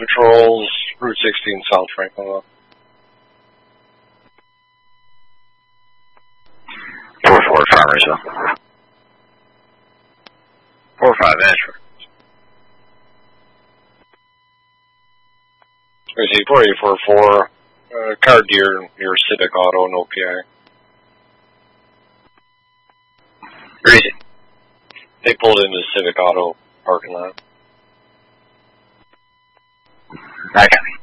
patrols, Route 16 South Franklin. 4-4 Farmersville. 4-5 Ashford. I see 4844, car deer near Civic Auto, no PI. Reason. They pulled into the Civic Auto parking lot. I got me.